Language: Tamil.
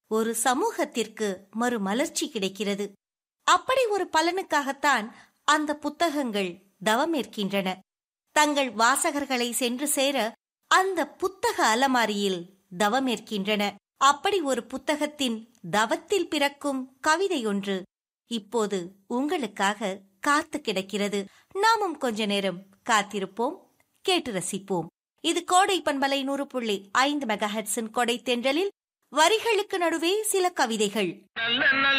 ஒரு சமூகத்திற்கு மறுமலர்ச்சி கிடைக்கிறது. அப்படி ஒரு பலனுக்காகத்தான் அந்த புத்தகங்கள் தவமேற்கின்றன. தங்கள் வாசகர்களை சென்று சேர அந்த புத்தக அலமாரியில் தவமேற்கின்றன. அப்படி ஒரு புத்தகத்தின் தவத்தில் பிறக்கும் கவிதை ஒன்று இப்போது உங்களுக்காக காத்து கிடக்கிறது. நாமும் கொஞ்ச நேரம் காத்திருப்போம், கேட்டு ரசிப்போம். இது கோடை பண்பலை 100.5 மெகாஹெர்ட்ஸின் கொடை தென்றலில் வரிகளுக்கு நடுவே சில கவிதைகள்.